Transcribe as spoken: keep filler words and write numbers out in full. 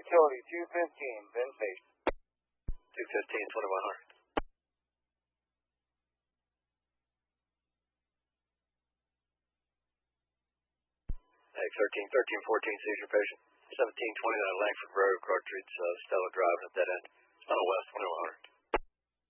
utility, two fifteen, Bend Station. two fifteen, twenty-one hundred. Hey, thirteen, thirteen, fourteen, seizure patient. seventeen twenty-nine Langford Road, Cartridge, uh, Stella Drive at that end. On the west, twenty-one hundred.